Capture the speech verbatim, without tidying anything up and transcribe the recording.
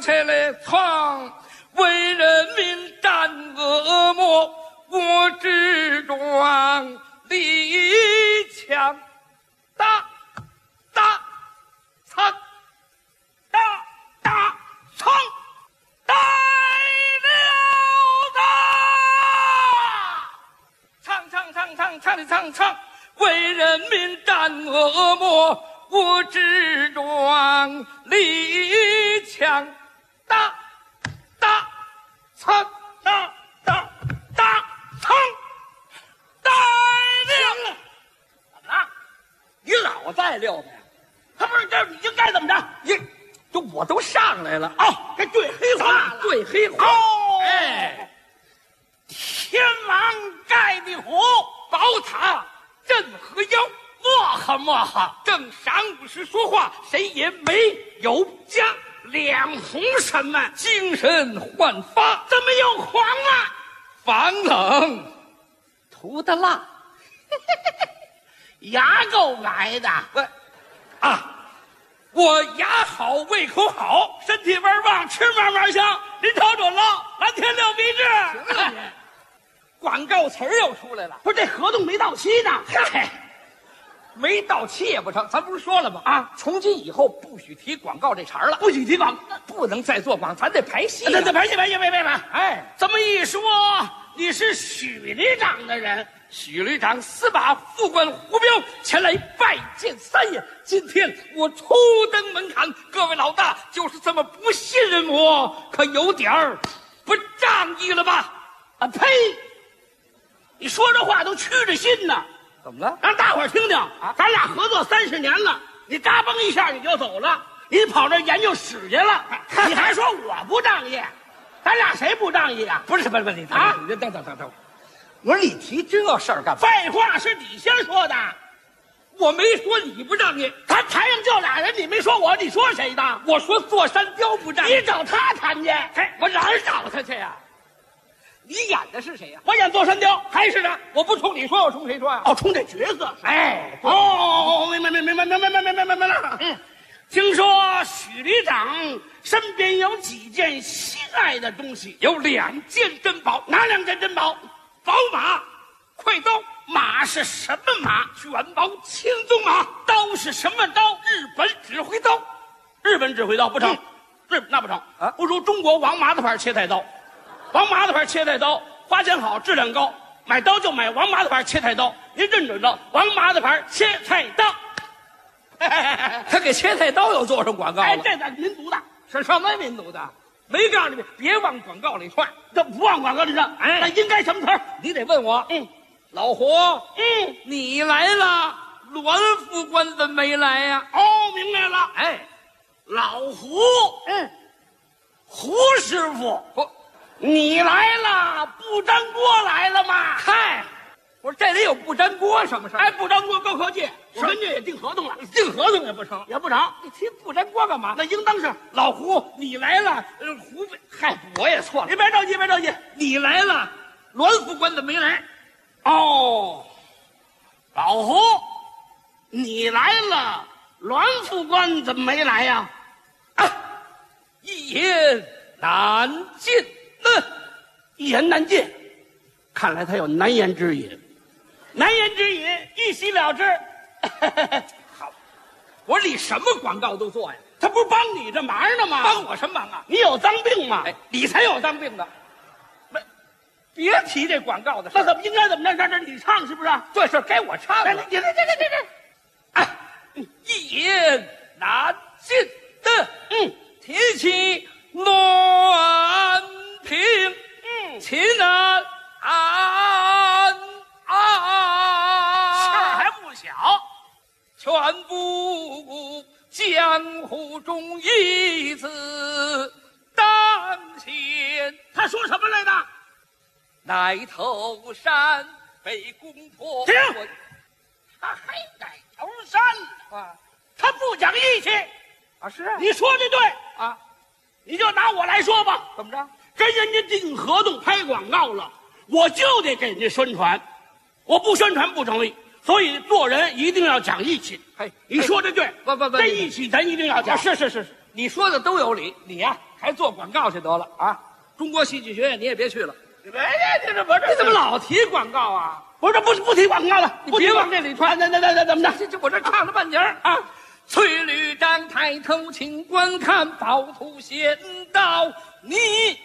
拆了床，为人民战恶魔，我只装力强大大仓大大仓带了的唱唱唱唱唱的唱唱，为人民战恶魔，我只装力强大大仓大大大仓带了。怎么了？你老带溜子呀？他不是这应该怎么着？你这我都上来了哦，该对黑话了，对黑话哦。哎，天王盖地虎，宝塔镇河妖。莫哈莫哈，正晌午时说话，谁也没有家。脸红什么？精神焕发。怎么又黄了？防冷涂的蜡。牙够矮的。喂，啊，我牙好，胃口好，身体味旺，吃嘛嘛香。您瞅瞅喽，蓝天六必治。行了，广告词儿又出来了。不是这合同没到期呢。嗨。没到期也不成，咱不是说了吗？啊，从今以后不许提广告这茬了，不许提广，不能再做广，咱得排戏、啊。对对，排戏排戏，别别别！哎，这么一说，你是许旅长的人。许旅长司马副官胡彪前来拜见三爷。今天我初登门槛，各位老大就是这么不信任我，可有点儿不仗义了吧？啊呸！你说这话都屈着心呢。怎么了？让大伙儿听听啊！咱俩合作三十年了，你嘎嘣一下你就走了，你跑这研究史去了，你还说我不仗义？咱俩谁不仗义啊？不是不是不是，你啊！你等等等等，我说你提这事儿干嘛？废话，是你先说的，我没说你不仗义。咱台上就俩人，你没说我，你说谁的？我说座山雕不仗义，你找他谈去。哎，我哪儿找他去呀？你演的是谁呀、啊？我演座山雕，还是他？我不冲你说，我冲谁说呀、啊？哦，冲这角色。哎，哦，明白明白明白明白明白明白明白了。嗯，听说许旅长身边有几件心爱的东西，有两件珍宝。哪两件珍宝？宝马、快刀。马是什么马？卷毛青鬃马。刀是什么刀？日本指挥刀。日本指挥刀不成，日、嗯、那不成啊，不如中国王麻子牌切菜刀。王麻子牌切菜刀花钱好，质量高，买刀就买王麻子牌切菜刀。您认准了，王麻子牌切菜刀。他给切菜刀又做上广告了。哎，这咱民族的，是什么民族的？没告诉你，别往广告里串。这不往广告里串，哎，那应该什么词儿？你得问我。嗯，老胡，嗯，你来了，栾副官怎么没来呀、啊？哦，明白了。哎，老胡，嗯，胡师傅，不。你来了，不粘锅来了吗？嗨，我说这里有不粘锅什么事儿？哎，不粘锅高科技，我跟这也订合同了，订合同也不成，也不成。你提不粘锅干嘛？那应当是老胡，你来了，呃，胡，嗨，我也错了。你别着急，别着急，你来了，栾副官怎么没来？哦，老胡，你来了，栾副官怎么没来呀？啊，一言难尽。嗯，一言难尽，看来他有难言之隐，难言之隐一洗了之。好，我说你什么广告都做呀？他不是帮你这忙呢吗？帮我什么忙啊？你有脏病吗？哎，你才有脏病的。没，别提这广告的事。那怎么应该怎么着？这这你唱是不是？这事该我唱了。你这这这这这，哎，一言难尽的。嗯，提起栾平，嗯，秦安安安，事儿还不小，全部江湖中一字当先。他说什么来着？奶头山被攻破。停！他还奶头山啊？他不讲义气啊？是啊，你说的对啊。你就拿我来说吧，怎么着？跟人家订合同拍广告了，我就得给人家宣传，我不宣传不成立。所以做人一定要讲义气。嘿，你说的对，不不不，这义气咱一定要讲。是是是是， 你说的都有理，你呀、啊、还做广告去得了啊！中国戏剧学院你也别去了。 哎呀，你这不是你怎么老提广告啊？ 不是不不提广告了？ 你别往这里穿。 那那那那怎么着？ 这这我这唱了半截儿啊！翠绿帐抬头请观看，趵突仙到你